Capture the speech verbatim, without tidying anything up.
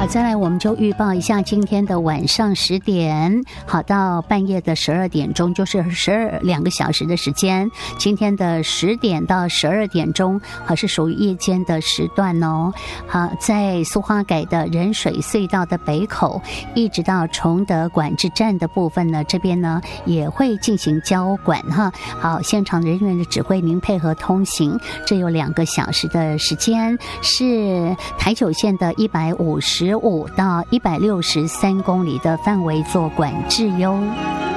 再来我们就预报一下今天的晚上十点，好到半夜的十二点钟，就是十二两个小时的时间。今天的十点到十二点钟，好是属于夜间的时段哦。好，在苏花改的仁水隧道的北口，一直到崇德管制站的部分呢，这边呢也会进行交管哈。好，现场人员的指挥您配合通行，这有两个小时的时间，是台九线的一百五十五到一百六十三公里的范围做管制哟。